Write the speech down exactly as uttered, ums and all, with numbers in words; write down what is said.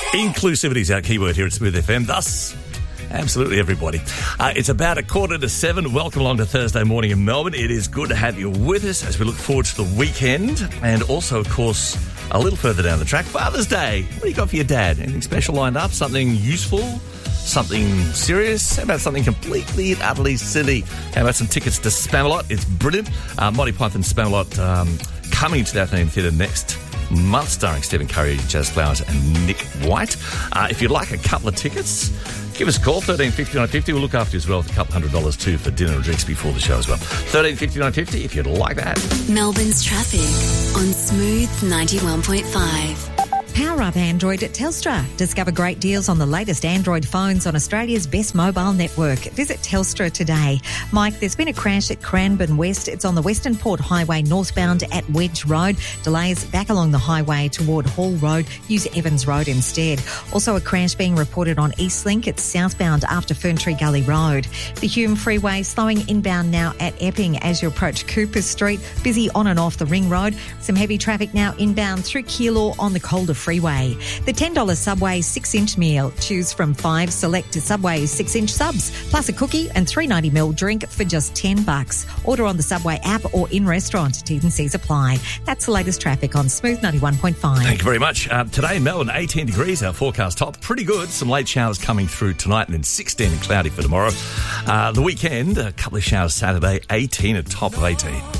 Inclusivity is our keyword here at Smooth F M, thus absolutely everybody. Uh, it's about a quarter to seven. Welcome along to Thursday morning in Melbourne. It is good to have you with us as we look forward to the weekend, and also, of course, a little further down the track, Father's Day. What do you got for your dad? Anything special lined up? Something useful? Something serious? How about something completely and utterly silly? How about some tickets to Spamalot? It's brilliant. Uh, Monty Python Spamalot um, coming to the Athenaeum Theatre next month, starring Stephen Curry, Jazz Flowers and Nick White. Uh, if you'd like a couple of tickets, give us a call, thirteen fifty nine fifty. We'll look after you as well with a couple hundred dollars too for dinner and drinks before the show as well. thirteen fifty nine fifty if you'd like that. Melbourne's traffic on Smooth ninety-one point five. Power up Android at Telstra. Discover great deals on the latest Android phones on Australia's best mobile network. Visit Telstra today. Mike, there's been a crash at Cranbourne West. It's on the Western Port Highway northbound at Wedge Road. Delays back along the highway toward Hall Road. Use Evans Road instead. Also a crash being reported on Eastlink. It's southbound after Ferntree Gully Road. The Hume Freeway slowing inbound now at Epping as you approach Cooper Street. Busy on and off the Ring Road. Some heavy traffic now inbound through Keilor on the Calder Freeway. The ten dollars Subway six inch meal. Choose from five select Subway six inch subs, plus a cookie and three ninety ml drink for just ten bucks. Order on the Subway app or in restaurant. T's and C's apply. That's the latest traffic on Smooth ninety-one point five. Thank you very much. Uh, today in Melbourne, eighteen degrees, our forecast top. Pretty good. Some late showers coming through tonight, and then sixteen and cloudy for tomorrow. Uh, the weekend, a couple of showers Saturday, eighteen, a top of eighteen.